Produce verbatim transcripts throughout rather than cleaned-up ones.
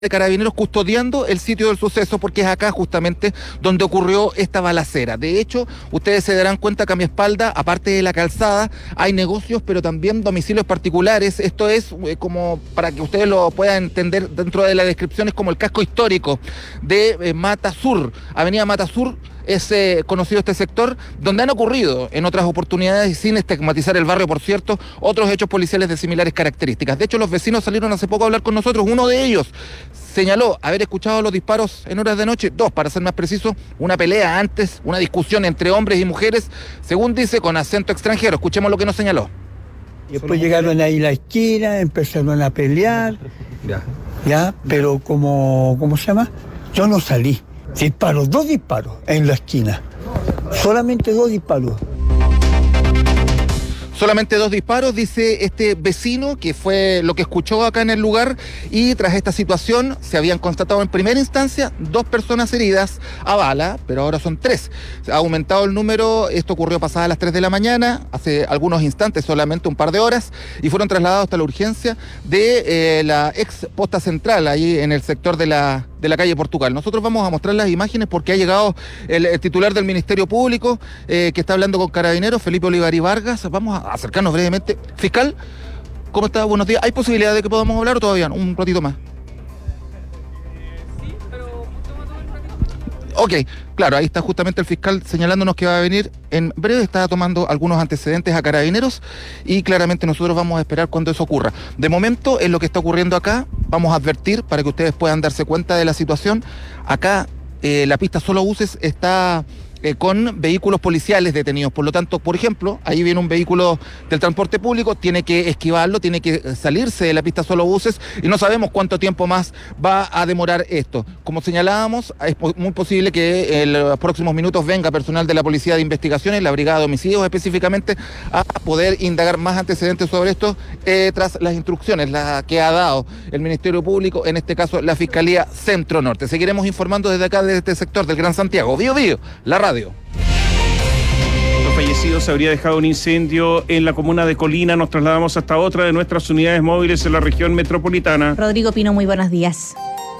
de Carabineros custodiando el sitio del suceso, porque es acá justamente donde ocurrió esta balacera. De hecho, ustedes se darán cuenta que a mi espalda, aparte de la calzada, hay negocios, pero también domicilios particulares. Esto es eh, como, para que ustedes lo puedan entender dentro de la descripción, es como el casco histórico de eh, Mata Sur, Avenida Mata Sur. Es eh, conocido este sector, donde han ocurrido en otras oportunidades, y sin estigmatizar el barrio, por cierto, otros hechos policiales de similares características. De hecho, los vecinos salieron hace poco a hablar con nosotros. Uno de ellos señaló haber escuchado los disparos en horas de noche, dos para ser más preciso, una pelea antes, una discusión entre hombres y mujeres, según dice, con acento extranjero. Escuchemos lo que nos señaló. Y después llegaron ahí a la esquina, empezaron a pelear, ya, ya pero como, ¿cómo se llama? Yo no salí. Disparos, dos disparos en la esquina. Solamente dos disparos. Solamente dos disparos, dice este vecino, que fue lo que escuchó acá en el lugar, y tras esta situación se habían constatado en primera instancia dos personas heridas a bala, pero ahora son tres. Ha aumentado el número, esto ocurrió pasadas las tres de la mañana, hace algunos instantes, solamente un par de horas, y fueron trasladados hasta la urgencia de eh, la ex posta central, ahí en el sector de la... de la calle Portugal. Nosotros vamos a mostrar las imágenes porque ha llegado el, el titular del Ministerio Público, eh, que está hablando con Carabineros, Felipe Olivarí Vargas. Vamos a acercarnos brevemente. Fiscal, ¿cómo está? Buenos días. ¿Hay posibilidad de que podamos hablar o todavía no? Un ratito más. Sí, pero... Ok, claro, ahí está justamente el fiscal señalándonos que va a venir en breve. Está tomando algunos antecedentes a Carabineros y claramente nosotros vamos a esperar cuando eso ocurra. De momento, en lo que está ocurriendo acá, vamos a advertir para que ustedes puedan darse cuenta de la situación. Acá eh, la pista Solo Buses está eh, con vehículos policiales detenidos. Por lo tanto, por ejemplo, ahí viene un vehículo del transporte público, tiene que esquivarlo, tiene que salirse de la pista Solo Buses y no sabemos cuánto tiempo más va a demorar esto. Como señalábamos, es muy posible que en los próximos minutos venga personal de la Policía de Investigaciones, la Brigada de Homicidios específicamente, a poder indagar más antecedentes sobre esto eh, tras las instrucciones la que ha dado el Ministerio Público, en este caso la Fiscalía Centro Norte. Seguiremos informando desde acá, desde este sector del Gran Santiago. Bío Bío, la radio. Los fallecidos se habría dejado un incendio en la comuna de Colina. Nos trasladamos hasta otra de nuestras unidades móviles en la región metropolitana. Rodrigo Pino, muy buenos días.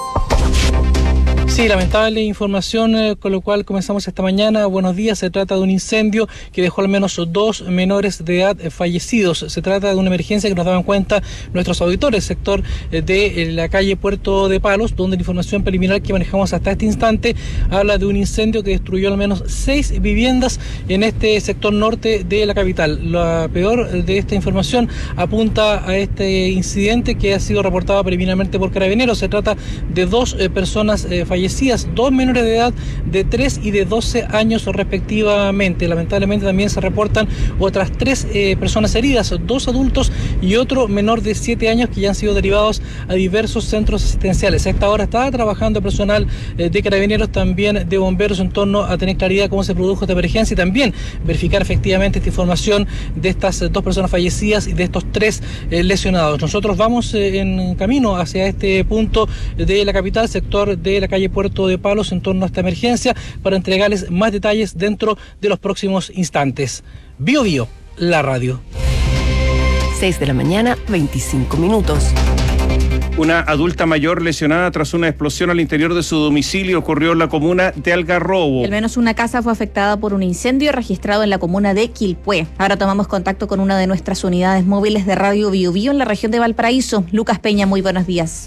Sí, lamentable información, eh, con lo cual comenzamos esta mañana. Buenos días, se trata de un incendio que dejó al menos dos menores de edad eh, fallecidos. Se trata de una emergencia que nos daban cuenta nuestros auditores, sector eh, de eh, la calle Puerto de Palos, donde la información preliminar que manejamos hasta este instante habla de un incendio que destruyó al menos seis viviendas en este sector norte de la capital. Lo peor de esta información apunta a este incidente que ha sido reportado preliminarmente por Carabineros. Se trata de dos eh, personas eh, fallecidas, dos menores de edad de tres y de doce años respectivamente. Lamentablemente también se reportan otras tres eh, personas heridas, dos adultos y otro menor de siete años que ya han sido derivados a diversos centros asistenciales. A esta hora está trabajando personal eh, de Carabineros, también de bomberos, en torno a tener claridad cómo se produjo esta emergencia y también verificar efectivamente esta información de estas eh, dos personas fallecidas y de estos tres eh, lesionados. Nosotros vamos eh, en camino hacia este punto de la capital, sector de la calle Puerto de Palos, en torno a esta emergencia, para entregarles más detalles dentro de los próximos instantes. Bío Bío, la radio. seis de la mañana, veinticinco minutos. Una adulta mayor lesionada tras una explosión al interior de su domicilio ocurrió en la comuna de Algarrobo. Al menos una casa fue afectada por un incendio registrado en la comuna de Quilpué. Ahora tomamos contacto con una de nuestras unidades móviles de Radio Bío Bío en la región de Valparaíso. Lucas Peña, muy buenos días.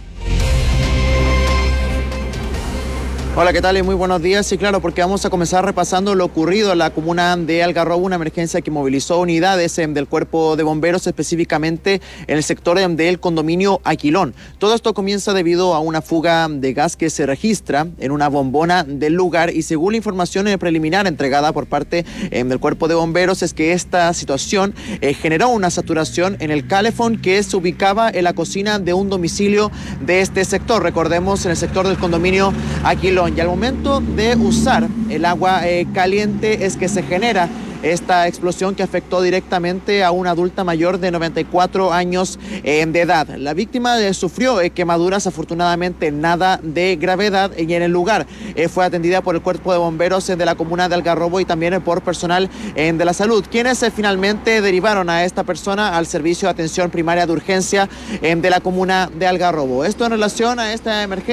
Hola, ¿qué tal? Y muy buenos días. Sí, claro, porque vamos a comenzar repasando lo ocurrido en la comuna de Algarrobo, una emergencia que movilizó unidades eh, del cuerpo de bomberos, específicamente en el sector eh, del condominio Aquilón. Todo esto comienza debido a una fuga de gas que se registra en una bombona del lugar y según la información eh, preliminar entregada por parte eh, del cuerpo de bomberos es que esta situación eh, generó una saturación en el calefón que se ubicaba en la cocina de un domicilio de este sector. Recordemos, en el sector del condominio Aquilón explosión y al momento de usar el agua eh, caliente es que se genera esta explosión que afectó directamente a una adulta mayor de noventa y cuatro años eh, de edad. La víctima eh, sufrió eh, quemaduras, afortunadamente nada de gravedad, y en el lugar eh, fue atendida por el cuerpo de bomberos eh, de la comuna de Algarrobo y también eh, por personal eh, de la salud, quienes eh, finalmente derivaron a esta persona al servicio de atención primaria de urgencia eh, de la comuna de Algarrobo. Esto en relación a esta emergencia.